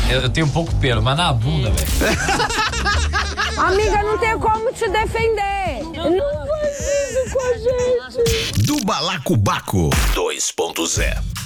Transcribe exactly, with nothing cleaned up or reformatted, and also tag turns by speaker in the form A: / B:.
A: Eu, eu tenho pouco pelo, mas na bunda, velho.
B: Amiga, não tem como te defender. Não faz isso com a gente.
C: Do Balacobaco dois ponto zero.